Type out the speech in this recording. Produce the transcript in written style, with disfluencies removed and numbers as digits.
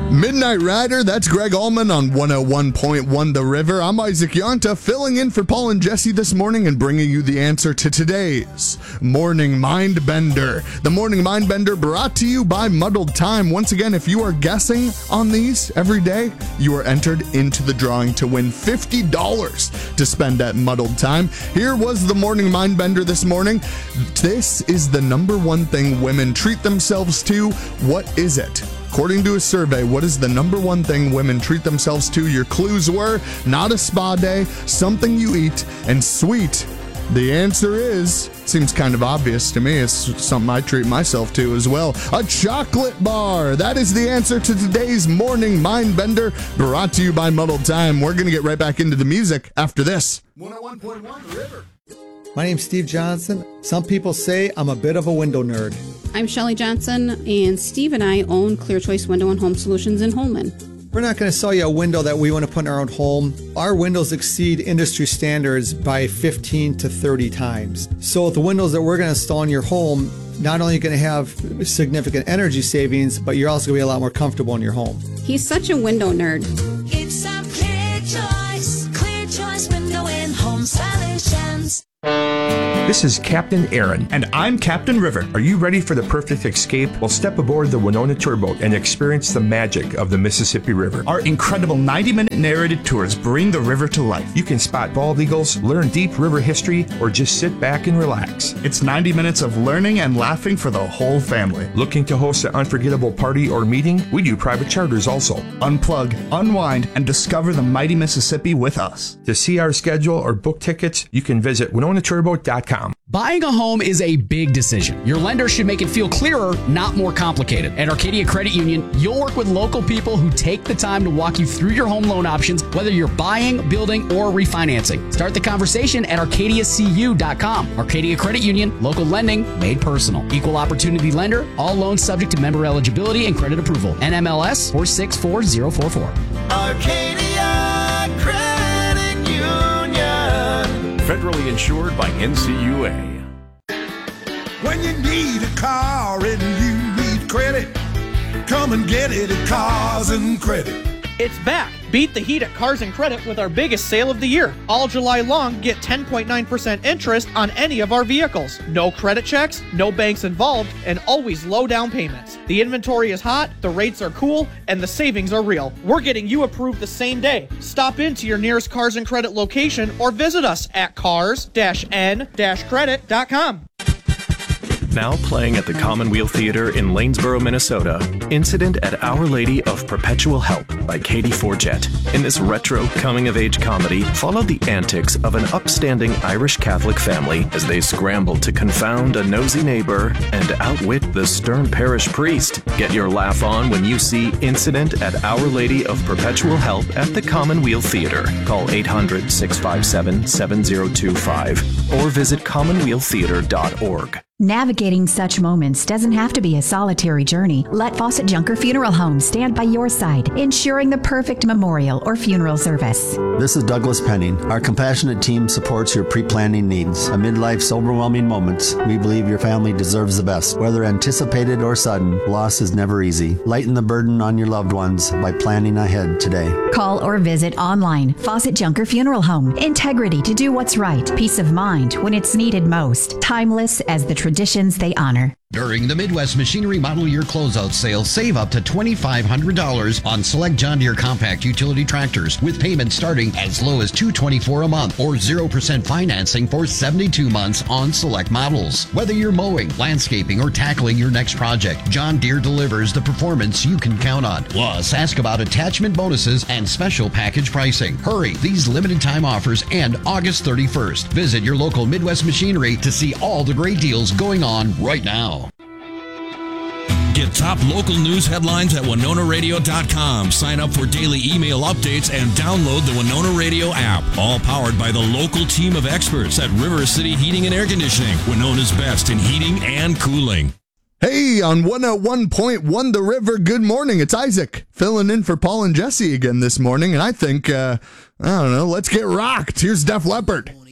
Midnight Rider, that's Greg Allman on 101.1 The River. I'm Isaac Yonta, filling in for Paul and Jesse this morning and bringing you the answer to today's Morning Mind Bender. The Morning Mind Bender brought to you by Muddled Time. Once again, if you are guessing on these every day, you are entered into the drawing to win $50 to spend at Muddled Time. Here was the Morning Mind Bender this morning. This is the number one thing women treat themselves to. What is it? According to a survey, what is the number one thing women treat themselves to? Your clues were not a spa day, something you eat, and sweet. The answer is, seems kind of obvious to me, it's something I treat myself to as well, a chocolate bar. That is the answer to today's Morning Mind Bender, brought to you by Muddled Time. We're going to get right back into the music after this. 101.1 The River. My name's Steve Johnson. Some people say I'm a bit of a window nerd. I'm Shelley Johnson, and Steve and I own Clear Choice Window and Home Solutions in Holman. We're not going to sell you a window that we want to put in our own home. Our windows exceed industry standards by 15 to 30 times. So the windows that we're going to install in your home, not only are you going to have significant energy savings, but you're also going to be a lot more comfortable in your home. He's such a window nerd. It's a Clear Choice Window and Home Solutions. This is Captain Aaron. And I'm Captain River. Are you ready for the perfect escape? Well, step aboard the Winona Tourboat and experience the magic of the Mississippi River. Our incredible 90-minute narrated tours bring the river to life. You can spot bald eagles, learn deep river history, or just sit back and relax. It's 90 minutes of learning and laughing for the whole family. Looking to host an unforgettable party or meeting? We do private charters also. Unplug, unwind, and discover the mighty Mississippi with us. To see our schedule or book tickets, you can visit WinonaTourboat.com. Buying a home is a big decision. Your lender should make it feel clearer, not more complicated. At Arcadia Credit Union, you'll work with local people who take the time to walk you through your home loan options, whether you're buying, building, or refinancing. Start the conversation at arcadiacu.com. Arcadia Credit Union, local lending made personal. Equal opportunity lender, all loans subject to member eligibility and credit approval. NMLS 464044. Arcadia Credit Union. Federally insured by NCUA. When you need a car and you need credit, come and get it at Cars and Credit. It's back. Beat the heat at Cars and Credit with our biggest sale of the year. All July long, get 10.9% interest on any of our vehicles. No credit checks, no banks involved, and always low down payments. The inventory is hot, the rates are cool, and the savings are real. We're getting you approved the same day. Stop into your nearest Cars and Credit location or visit us at cars-n-credit.com. Now playing at the Commonweal Theater in Lanesboro, Minnesota, Incident at Our Lady of Perpetual Help by Katie Forget. In this retro coming-of-age comedy, follow the antics of an upstanding Irish Catholic family as they scramble to confound a nosy neighbor and outwit the stern parish priest. Get your laugh on when you see Incident at Our Lady of Perpetual Help at the Commonweal Theater. Call 800-657-7025 or visit commonwealtheater.org. Navigating such moments doesn't have to be a solitary journey. Let Fawcett Junker Funeral Home stand by your side, ensuring the perfect memorial or funeral service. This is Douglas Penning. Our compassionate team supports your pre-planning needs. Amid life's overwhelming moments, we believe your family deserves the best. Whether anticipated or sudden, loss is never easy. Lighten the burden on your loved ones by planning ahead today. Call or visit online. Fawcett Junker Funeral Home. Integrity to do what's right. Peace of mind when it's needed most. Timeless as the traditions they honor. During the Midwest Machinery Model Year Closeout Sale, save up to $2,500 on select John Deere compact utility tractors with payments starting as low as $224 a month or 0% financing for 72 months on select models. Whether you're mowing, landscaping, or tackling your next project, John Deere delivers the performance you can count on. Plus, ask about attachment bonuses and special package pricing. Hurry, these limited time offers end August 31st. Visit your local Midwest Machinery to see all the great deals going on right now. Get top local news headlines at WinonaRadio.com. Sign up for daily email updates and download the Winona Radio app. All powered by the local team of experts at River City Heating and Air Conditioning, Winona's best in heating and cooling. Hey, on 101.1 The River, good morning. It's Isaac filling in for Paul and Jesse again this morning. And I think, let's get rocked. Here's Def Leppard.